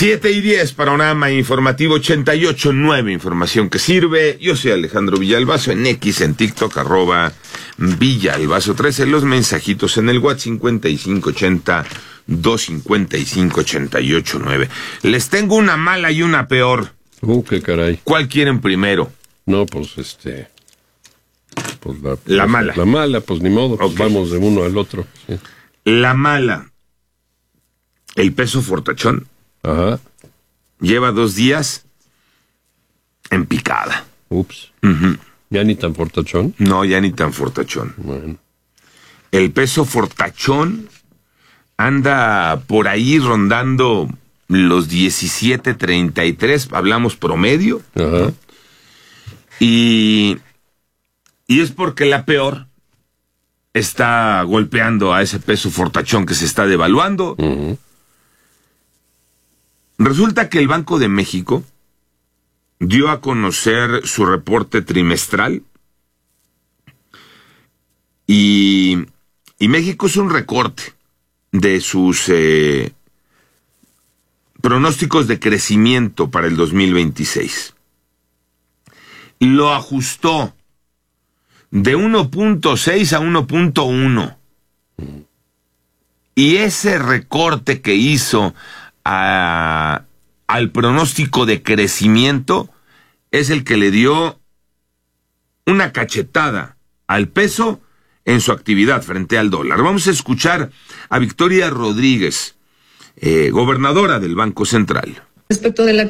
7:10, Panorama Informativo 88.9, información que sirve. Yo soy Alejandro Villalbazo, en X, en TikTok, @Villalbazo13, los mensajitos en el WhatsApp 5580-255-88.9. Les tengo una mala y una peor. Qué caray. ¿Cuál quieren primero? No, pues pues la mala. La mala, pues ni modo, pues Okay. vamos de uno al otro. Sí. La mala. El peso fortachón Ajá. lleva 2 días en picada. Ups. Uh-huh. Ya ni tan fortachón. No, ya ni tan fortachón. Bueno. El peso fortachón anda por ahí rondando los 17.33, hablamos promedio. Ajá. Y es porque la peor está golpeando a ese peso fortachón que se está devaluando. Uh-huh. Resulta que el Banco de México dio a conocer su reporte trimestral y México es un recorte de sus pronósticos de crecimiento para el 2026. Lo ajustó de 1.6 a 1.1. Y ese recorte que hizo al pronóstico de crecimiento es el que le dio una cachetada al peso en su actividad frente al dólar. Vamos a escuchar a Victoria Rodríguez, gobernadora del Banco Central. Respecto de la